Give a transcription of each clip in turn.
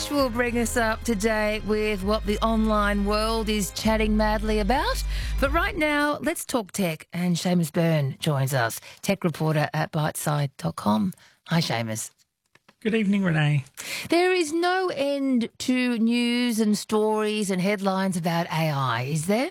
Ash will bring us up to date with what the online world is chatting madly about. But right now, let's talk tech. And Seamus Byrne joins us, tech reporter at biteside.com. Hi, Seamus. Good evening, Renee. There is no end to news and stories and headlines about AI, is there?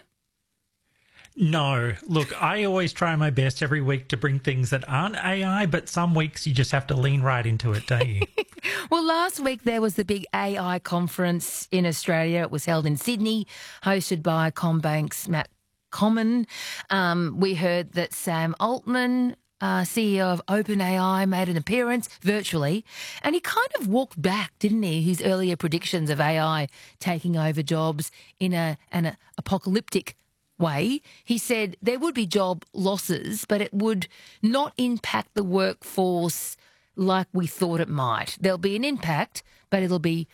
No, look, I always try my best every week to bring things that aren't AI, but some weeks you just have to lean right into it, don't you? Well, last week there was the big AI conference in Australia. It was held in Sydney, hosted by CommBank's Matt Comyn. We heard that Sam Altman, CEO of OpenAI, made an appearance virtually, and he kind of walked back, didn't he, his earlier predictions of AI taking over jobs in an apocalyptic way. He said there would be job losses, but it would not impact the workforce like we thought it might. There'll be an impact, but it'll be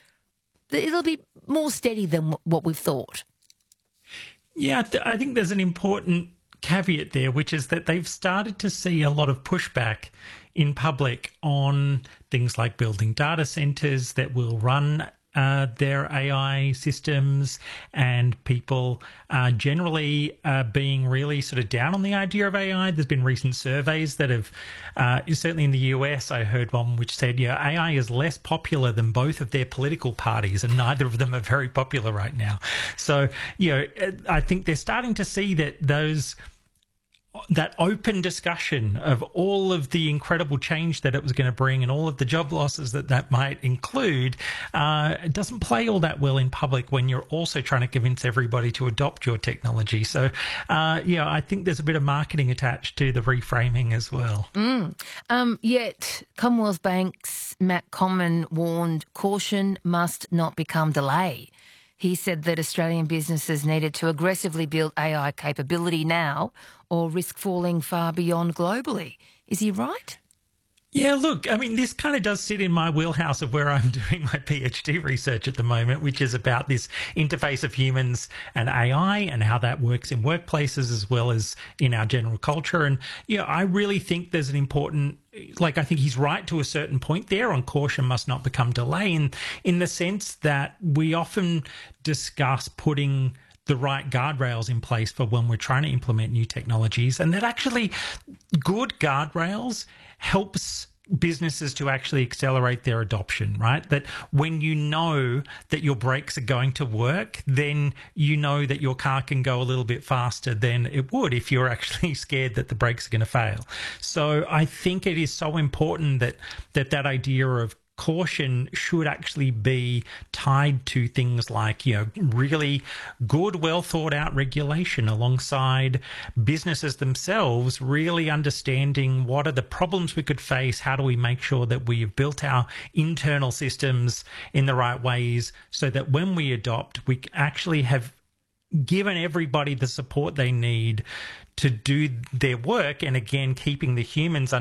more steady than what we've thought. Yeah, I think there's an important caveat there, which is that they've started to see a lot of pushback in public on things like building data centers that will run their AI systems, and people generally being really sort of down on the idea of AI. There's been recent surveys that have, certainly in the US, I heard one which said, yeah, AI is less popular than both of their political parties, and neither of them are very popular right now. So, I think they're starting to see that that open discussion of all of the incredible change that it was going to bring and all of the job losses that might include, it doesn't play all that well in public when you're also trying to convince everybody to adopt your technology. So, I think there's a bit of marketing attached to the reframing as well. Yet Commonwealth Bank's Matt Comyn warned caution must not become delay. He said that Australian businesses needed to aggressively build AI capability now or risk falling far beyond globally. Is he right? Yeah, look, I mean, this kind of does sit in my wheelhouse of where I'm doing my PhD research at the moment, which is about this interface of humans and AI and how that works in workplaces as well as in our general culture. And, I really think there's an important, I think he's right to a certain point there on caution must not become delay, in the sense that we often discuss putting the right guardrails in place for when we're trying to implement new technologies, and that actually good guardrails helps businesses to actually accelerate their adoption, right? That when you know that your brakes are going to work, then you know that your car can go a little bit faster than it would if you're actually scared that the brakes are going to fail. So I think it is so important that idea of caution should actually be tied to things like, really good, well thought out regulation alongside businesses themselves really understanding what are the problems we could face, how do we make sure that we've built our internal systems in the right ways so that when we adopt, we actually have given everybody the support they need to do their work, and again, keeping the humans